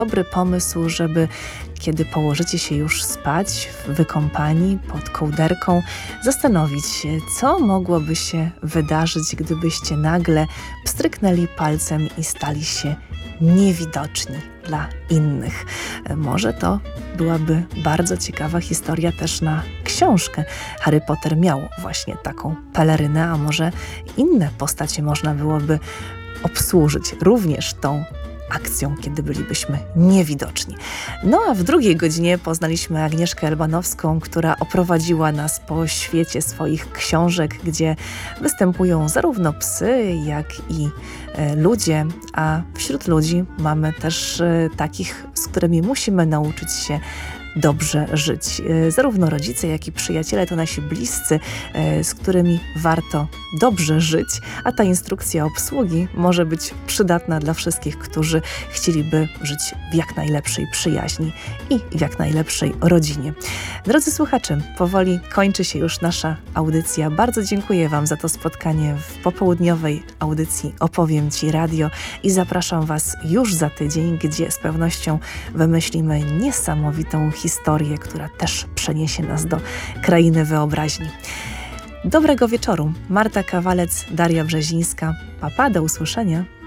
dobry pomysł, żeby kiedy położycie się już spać, wykąpani, pod kołderką, zastanowić się, co mogłoby się wydarzyć, gdybyście nagle pstryknęli palcem i stali się niewidoczni dla innych. Może to byłaby bardzo ciekawa historia też na książkę. Harry Potter miał właśnie taką pelerynę, a może inne postacie można byłoby obsłużyć również tą akcją, kiedy bylibyśmy niewidoczni. No a w drugiej godzinie poznaliśmy Agnieszkę Elbanowską, która oprowadziła nas po świecie swoich książek, gdzie występują zarówno psy, jak i ludzie, a wśród ludzi mamy też takich, z którymi musimy nauczyć się dobrze żyć. Zarówno rodzice, jak i przyjaciele to nasi bliscy, z którymi warto dobrze żyć, a ta instrukcja obsługi może być przydatna dla wszystkich, którzy chcieliby żyć w jak najlepszej przyjaźni i w jak najlepszej rodzinie. Drodzy słuchacze, powoli kończy się już nasza audycja. Bardzo dziękuję Wam za to spotkanie w popołudniowej audycji Opowiem Ci Radio i zapraszam Was już za tydzień, gdzie z pewnością wymyślimy niesamowitą historię, która też przeniesie nas do krainy wyobraźni. Dobrego wieczoru. Marta Kawalec, Daria Brzezińska. Pa, do usłyszenia.